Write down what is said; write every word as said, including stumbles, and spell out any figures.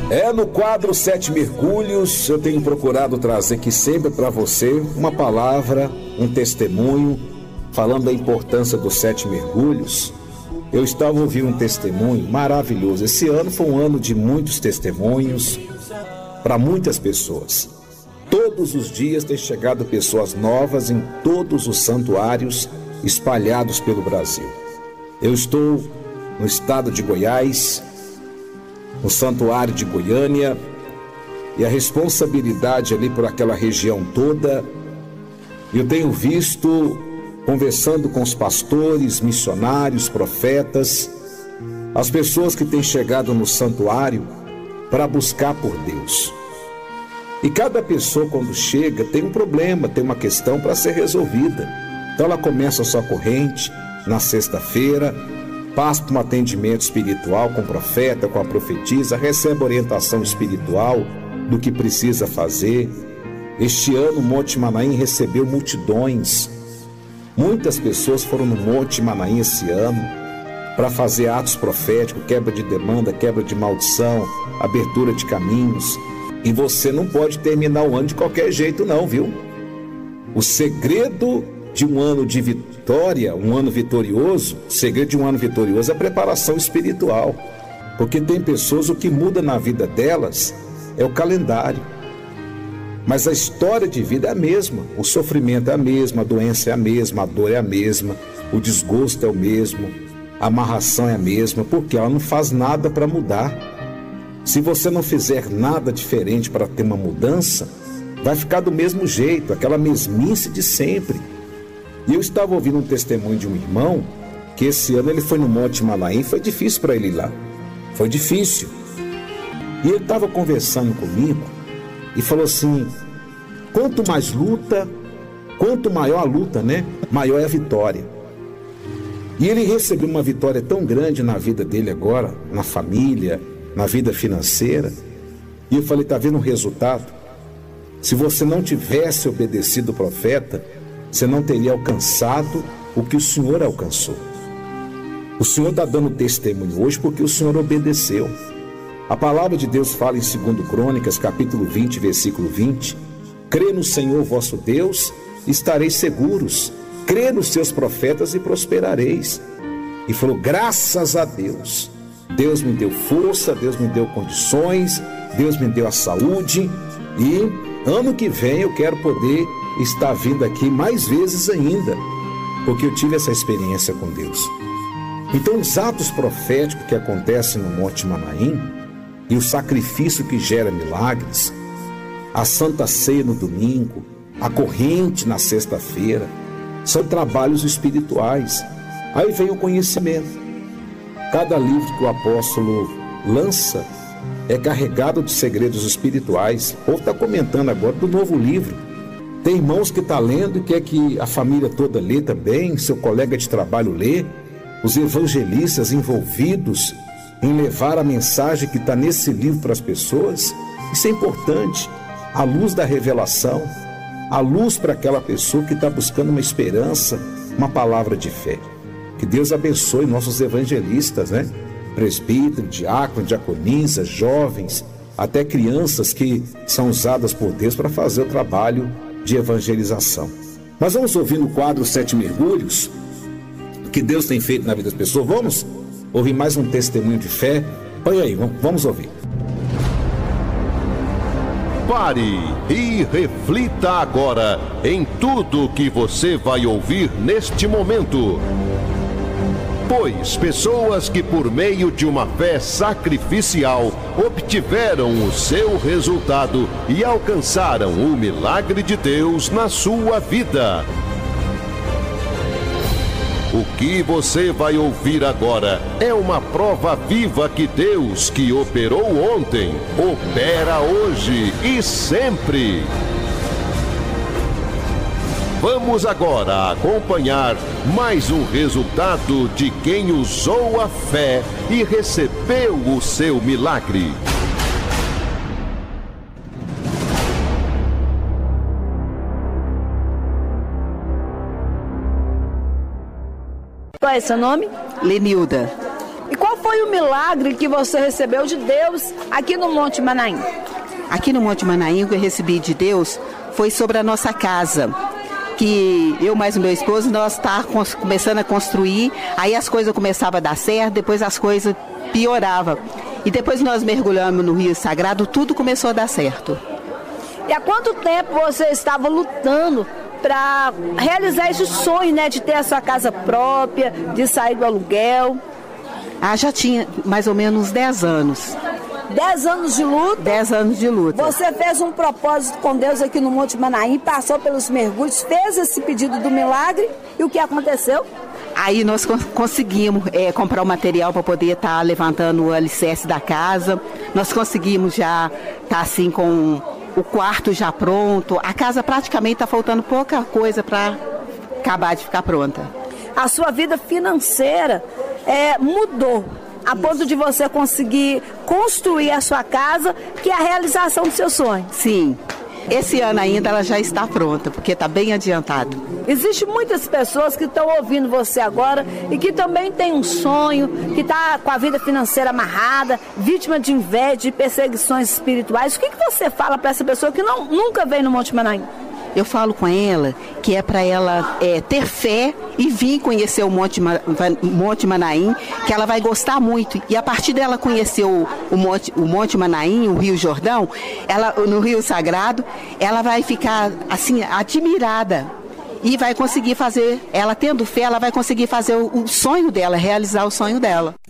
É, no quadro Sete Mergulhos, eu tenho procurado trazer aqui sempre para você uma palavra, um testemunho, falando da importância dos sete mergulhos. Eu estava ouvindo um testemunho maravilhoso. Esse ano foi um ano de muitos testemunhos para muitas pessoas. Todos os dias tem chegado pessoas novas em todos os santuários espalhados pelo Brasil. Eu estou no estado de Goiás, no santuário de Goiânia, e a responsabilidade ali por aquela região toda. Eu tenho visto, conversando com os pastores, missionários, profetas, as pessoas que têm chegado no santuário para buscar por Deus. E cada pessoa, quando chega, tem um problema, tem uma questão para ser resolvida. Então ela começa a sua corrente na sexta-feira, passa por um atendimento espiritual com o profeta, com a profetisa, recebe orientação espiritual do que precisa fazer. Este ano o Monte Manaim recebeu multidões. Muitas pessoas foram no Monte Manaim esse ano para fazer atos proféticos, quebra de demanda, quebra de maldição, abertura de caminhos. E você não pode terminar o ano de qualquer jeito não, viu? O segredo de um ano de vitória, um ano vitorioso, o segredo de um ano vitorioso é a preparação espiritual. Porque tem pessoas, o que muda na vida delas é o calendário. Mas a história de vida é a mesma, o sofrimento é a mesma, a doença é a mesma, a dor é a mesma, o desgosto é o mesmo, a amarração é a mesma, porque ela não faz nada para mudar. Se você não fizer nada diferente para ter uma mudança, vai ficar do mesmo jeito, aquela mesmice de sempre. E eu estava ouvindo um testemunho de um irmão que esse ano ele foi no Monte Manaim, foi difícil para ele ir lá, foi difícil. E ele estava conversando comigo e falou assim, quanto mais luta, quanto maior a luta, né, maior é a vitória. E ele recebeu uma vitória tão grande na vida dele agora, na família, na vida financeira. E eu falei, tá vendo o resultado? Se você não tivesse obedecido o profeta, você não teria alcançado o que o Senhor alcançou. O Senhor está dando testemunho hoje porque o Senhor obedeceu. A palavra de Deus fala em segundo Crônicas, capítulo vinte, versículo vinte. Crê no Senhor vosso Deus, estareis seguros. Crê nos seus profetas e prosperareis. E falou, graças a Deus. Deus me deu força, Deus me deu condições, Deus me deu a saúde. E ano que vem eu quero poder estar vindo aqui mais vezes ainda, porque eu tive essa experiência com Deus. Então os atos proféticos que acontecem no Monte Manaim e o sacrifício que gera milagres, a Santa Ceia no domingo, a corrente na sexta-feira, são trabalhos espirituais. Aí vem o conhecimento. Cada livro que o apóstolo lança é carregado de segredos espirituais. O povo está comentando agora do novo livro. Tem irmãos que estão lendo e quer que a família toda lê também, seu colega de trabalho lê, os evangelistas envolvidos em levar a mensagem que está nesse livro para as pessoas. Isso é importante, a luz da revelação, a luz para aquela pessoa que está buscando uma esperança, uma palavra de fé. Que Deus abençoe nossos evangelistas, né? Presbítero, diácono, diaconisa, jovens, até crianças que são usadas por Deus para fazer o trabalho de evangelização. Nós vamos ouvir no quadro Sete Mergulhos o que Deus tem feito na vida das pessoas. Vamos ouvir mais um testemunho de fé. Põe aí, vamos ouvir. Pare e reflita agora em tudo que você vai ouvir neste momento. Pois pessoas que por meio de uma fé sacrificial obtiveram o seu resultado e alcançaram o milagre de Deus na sua vida. O que você vai ouvir agora é uma prova viva que Deus, que operou ontem, opera hoje e sempre. Vamos agora acompanhar mais um resultado de quem usou a fé e recebeu o seu milagre. Qual é seu nome? Lenilda. E qual foi o milagre que você recebeu de Deus aqui no Monte Manaim? Aqui no Monte Manaim, o que eu recebi de Deus foi sobre a nossa casa, que eu mais o meu esposo, nós estávamos começando a construir, aí as coisas começavam a dar certo, depois as coisas pioravam. E depois nós mergulhamos no Rio Sagrado, tudo começou a dar certo. E há quanto tempo você estava lutando para realizar esse sonho, né, de ter a sua casa própria, de sair do aluguel? Ah, já tinha mais ou menos dez anos. Dez anos de luta? Dez anos de luta. Você fez um propósito com Deus aqui no Monte Manaim, passou pelos mergulhos, fez esse pedido do milagre, e o que aconteceu? Aí nós conseguimos é, comprar o material para poder estar tá levantando o alicerce da casa. Nós conseguimos já estar tá, assim com o quarto já pronto. A casa praticamente está faltando pouca coisa para acabar de ficar pronta. A sua vida financeira é, mudou a ponto de você conseguir construir a sua casa, que é a realização do seu sonho. Sim. Esse ano ainda ela já está pronta, porque está bem adiantado. Existem muitas pessoas que estão ouvindo você agora e que também têm um sonho, que está com a vida financeira amarrada, vítima de inveja, de perseguições espirituais. O que, que você fala para essa pessoa que não, nunca veio no Monte Manaim? Eu falo com ela que é para ela é, ter fé e vir conhecer o Monte, Monte Manaim, que ela vai gostar muito. E a partir dela conhecer o, o, Monte, o Monte Manaim, o Rio Jordão, ela, no Rio Sagrado, ela vai ficar assim admirada e vai conseguir fazer, ela tendo fé, ela vai conseguir fazer o, o sonho dela, realizar o sonho dela.